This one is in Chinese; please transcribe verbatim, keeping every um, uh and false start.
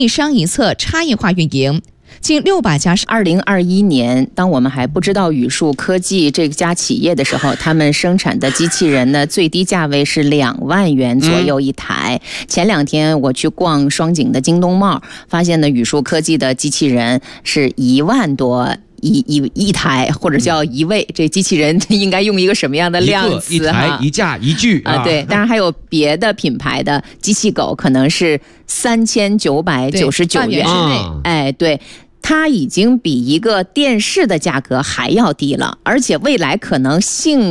一商一策，差异化运营。近六百家。 二零二一年，当我们还不知道宇树科技这家企业的时候，他们生产的机器人呢，最低价位是两万元左右一台。嗯、前两天我去逛双井的京东茂，发现呢，宇树科技的机器人是一万多。一一一台或者叫一位，嗯、这机器人应该用一个什么样的量词？ 一个一台一架一具啊，啊对。当然还有别的品牌的机器狗，可能是三千九百九十九元。哎，对。它已经比一个电视的价格还要低了，而且未来可能性